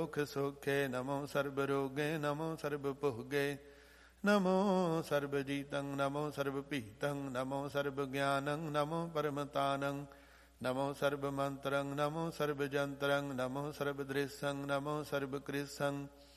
ਦੁਖ ਸੁਖੇ ਨਮੋ ਸਰਬ ਰੋਗੇ ਨਮੋ ਸਰਬ ਭੋਗੇ ਨਮੋ ਸਰਬ ਜੀਤੰ ਨਮੋ ਸਰਬ ਭੀਤੰ ਨਮੋ ਸਰਬ ਗਿਆਨੰ ਨਮੋ ਪਰਮਤਾਨੰ ਨਮੋ ਸਰਬ ਮੰਤਰੰ ਨਮੋ ਸਰਬ ਜੰਤਰੰ ਨਮੋ ਸਰਬ ਦ੍ਰਿਸ਼ੰ ਨਮੋ ਸਰਬ ਕ੍ਰਿਸ਼ੰ